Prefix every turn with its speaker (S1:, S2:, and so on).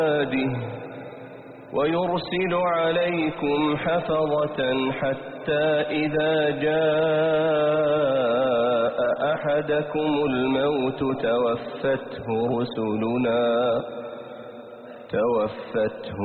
S1: ويرسل عليكم حفظة حتى إذا جاء أحدكم الموت توفته